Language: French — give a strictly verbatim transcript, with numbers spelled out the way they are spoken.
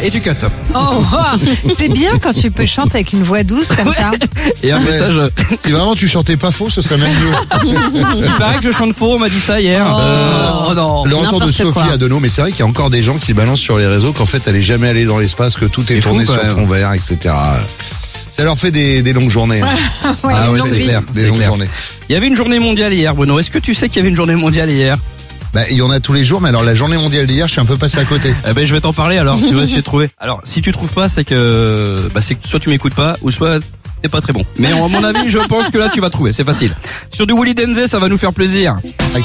et tu cut. Oh, oh, c'est bien quand tu peux chanter avec une voix douce comme ça. Et un Ouais. message. Si vraiment tu chantais pas faux, ce serait même mieux. Il paraît que je chante faux, on m'a dit ça hier. Oh. Euh, oh non. Le retour de N'importe Sophie quoi. Adenau, mais c'est vrai qu'il y a encore des gens qui balancent sur les réseaux qu'en fait elle est jamais allée dans l'espace, que tout est, C'est fou, tourné quand sur même. fond vert, et cetera. Ça leur fait des, des longues journées. Hein. Ouais, Ah une ouais, longue c'est vie. clair. Des C'est longues clair. journées. Il y avait une journée mondiale hier, Bruno. Est-ce que tu sais qu'il y avait une journée mondiale hier? Bah, il y en a tous les jours, mais alors la journée mondiale d'hier, je suis un peu passé à côté. Eh ben, je vais t'en parler alors. Tu vas essayer de trouver. Alors, si tu trouves pas, c'est que, bah, c'est que soit tu m'écoutes pas, ou soit t'es pas très bon. Mais à mon avis, je pense que là, tu vas trouver. C'est facile. Sur du Willy Denzé, ça va nous faire plaisir.